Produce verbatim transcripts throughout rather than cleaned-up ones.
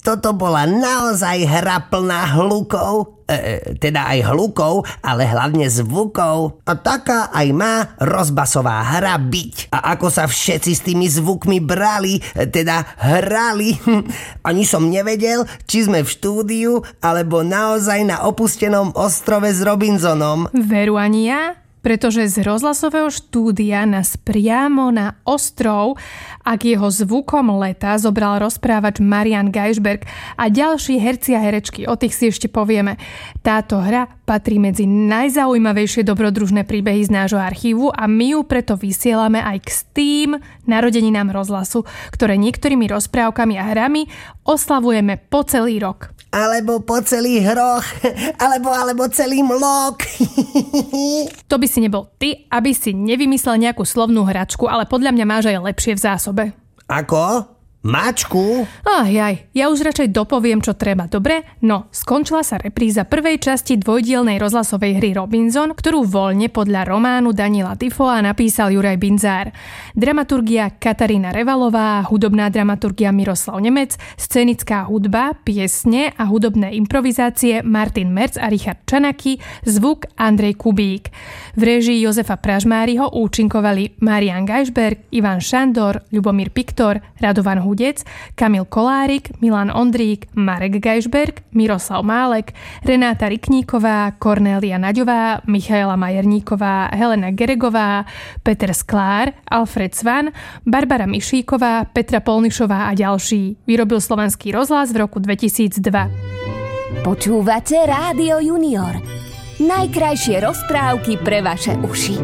toto bola naozaj hra plná hlukov, e, teda aj hlukov, ale hlavne zvukov. A taká aj má rozbasová hra byť. A ako sa všetci s tými zvukmi brali, e, teda hrali, ani som nevedel, či sme v štúdiu, alebo naozaj na opustenom ostrove s Robinsonom. Veru ani ja? Pretože z rozhlasového štúdia nás priamo na ostrov a k jeho zvukom leta zobral rozprávač Marian Gajšberg a ďalší herci a herečky, o tých si ešte povieme. Táto hra patrí medzi najzaujímavejšie dobrodružné príbehy z nášho archívu a my ju preto vysielame aj k tým narodeninám rozhlasu, ktoré niektorými rozprávkami a hrami oslavujeme po celý rok. Alebo po celý hroch, alebo, alebo celý mlok. To by si nebol ty, aby si nevymyslel nejakú slovnú hračku, ale podľa mňa máš aj lepšie v zásobe. Ako? Mačku? Ach jaj, ja už radšej dopoviem, čo treba, dobre? No, skončila sa repríza prvej časti dvojdielnej rozhlasovej hry Robinson, ktorú voľne podľa románu Daniela Defoea napísal Juraj Binzár. Dramaturgia Katarína Revalová, hudobná dramaturgia Miroslav Nemec, scénická hudba, piesne a hudobné improvizácie Martin Merc a Richard Čanaky, zvuk Andrej Kubík. V réžii Jozefa Pražmáriho účinkovali Marian Gajšberg, Ivan Šandor, Ľubomír Piktor, Radovan Hudec, Kamil Kolárik, Milan Ondrík, Marek Gajšberg, Miroslav Málek, Renáta Rikníková, Kornélia Naďová, Michaela Majerníková, Helena Geregová, Peter Sklár, Alfred Svan, Barbara Mišíková, Petra Polnišová a ďalší. Vyrobil Slovenský rozhlas v roku dvetisícdva. Počúvate Rádio Junior. Najkrajšie rozprávky pre vaše uši.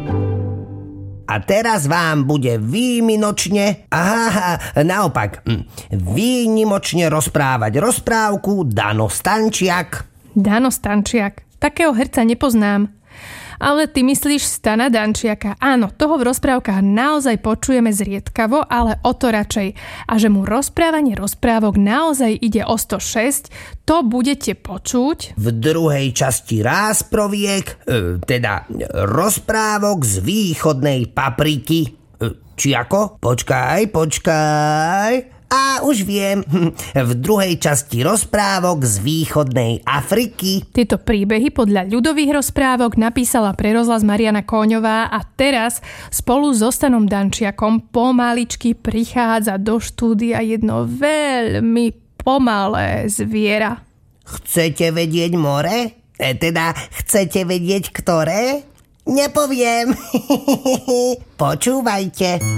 A teraz vám bude výnimočne, aha, naopak, výnimočne rozprávať rozprávku Dano Stančiak. Dano Stančiak, takého herca nepoznám. Ale ty myslíš Stana Dančiaka. Áno, toho v rozprávkach naozaj počujeme zriedkavo, ale o to radšej. A že mu rozprávanie rozprávok naozaj ide o sto šesť, to budete počuť v druhej časti Rásproviek, teda rozprávok z východnej papriky. Či ako? Počkaj, počkaj... A už viem, v druhej časti rozprávok z východnej Afriky. Tieto príbehy podľa ľudových rozprávok napísala pre rozhlas Mariana Kóňová a teraz spolu so Stanom Dančiakom pomaličky prichádza do štúdia jedno veľmi pomalé zviera. Chcete vedieť more? E, teda chcete vedieť ktoré? Nepoviem. Počúvajte.